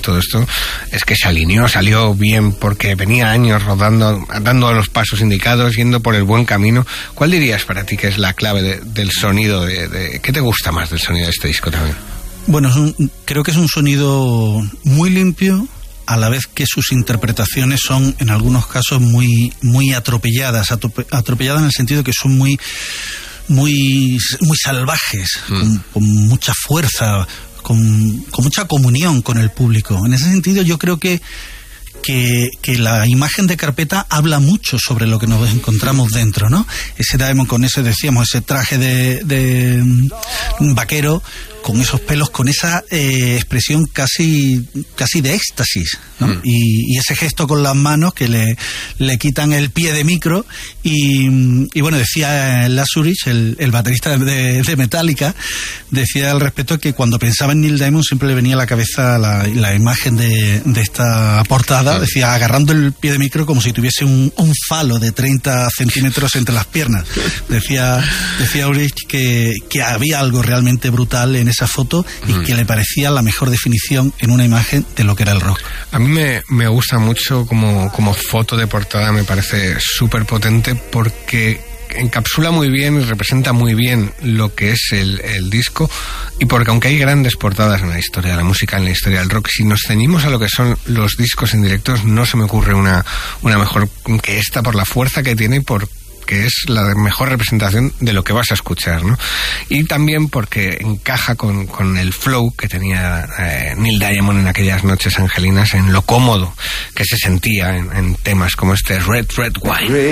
todo esto es que se alineó, salió bien, porque venía años rodando, dando los pasos indicados, yendo por el buen camino. ¿Cuál dirías para ti que es la clave del sonido? ¿Qué te gusta más del sonido de este disco también? Bueno, creo que es un sonido muy limpio, a la vez que sus interpretaciones son en algunos casos muy atropelladas en el sentido que son muy salvajes, con mucha fuerza, con mucha comunión con el público. En ese sentido yo creo que la imagen de Carpeta habla mucho sobre lo que nos encontramos dentro, ¿no? Ese Daemon con ese traje de vaquero, con esos pelos, con esa expresión casi de éxtasis, ¿no? Y ese gesto con las manos que le quitan el pie de micro y bueno, decía Lars Ulrich, el baterista de Metallica, decía al respecto que cuando pensaba en Neil Diamond siempre le venía a la cabeza la imagen de esta portada, decía agarrando el pie de micro como si tuviese un falo de 30 centímetros entre las piernas. Decía Ulrich que había algo realmente brutal en esa foto y que le parecía la mejor definición en una imagen de lo que era el rock. A mí me gusta mucho como foto de portada, me parece súper potente porque encapsula muy bien y representa muy bien lo que es el disco, y porque aunque hay grandes portadas en la historia de la música, en la historia del rock, si nos ceñimos a lo que son los discos en directos, no se me ocurre una mejor que esta, por la fuerza que tiene y por que es la mejor representación de lo que vas a escuchar, ¿no? Y también porque encaja con el flow que tenía Neil Diamond en aquellas noches angelinas, en lo cómodo que se sentía en temas como este Red Red Wine.